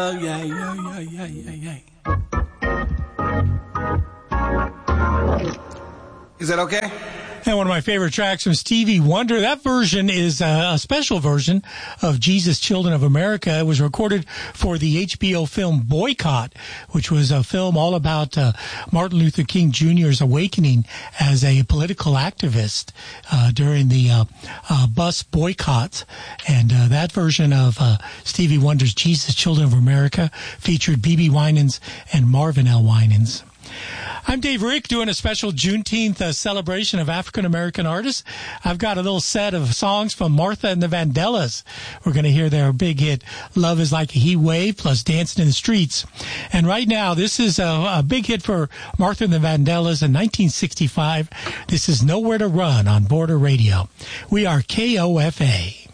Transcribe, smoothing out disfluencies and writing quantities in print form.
Is that okay? And one of my favorite tracks from Stevie Wonder. That version is a special version of Jesus, Children of America. It was recorded for the HBO film Boycott, which was a film all about Martin Luther King Jr.'s awakening as a political activist during the bus boycotts. And that version of Stevie Wonder's Jesus, Children of America featured B.B. Winans and Marvin L. Winans. I'm Dave Rick doing a special Juneteenth celebration of African-American artists. I've got a little set of songs from Martha and the Vandellas. We're going to hear their big hit, Love is Like a Heat Wave, plus Dancing in the Streets. And right now, this is a big hit for Martha and the Vandellas in 1965. This is Nowhere to Run on Border Radio. We are KOFA.